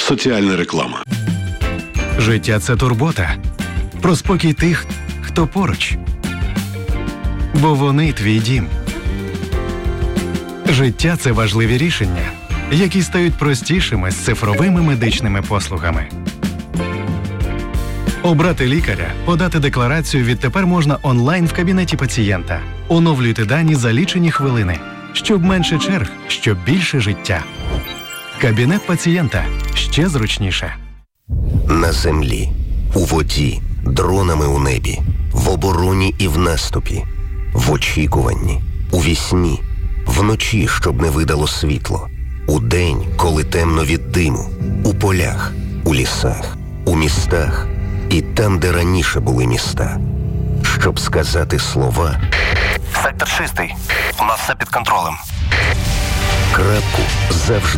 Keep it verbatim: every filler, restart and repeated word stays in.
Соціальна реклама. Життя – це турбота. Про спокій тих, хто поруч. Бо вони твій дім. Життя – це важливі рішення, які стають простішими з цифровими медичними послугами. Обрати лікаря, подати декларацію відтепер можна онлайн в кабінеті пацієнта. Оновлюйте дані за лічені хвилини. Щоб менше черг, щоб більше життя. Кабінет пацієнта. Ще зручніше. На землі, у воді, дронами у небі, в обороні і в наступі, в очікуванні, у вісні, вночі, щоб не видало світло, удень, коли темно від диму, у полях, у лісах, у містах і там, де раніше були міста. Щоб сказати слова Сектор чистий. У нас все під контролем. крапку завжди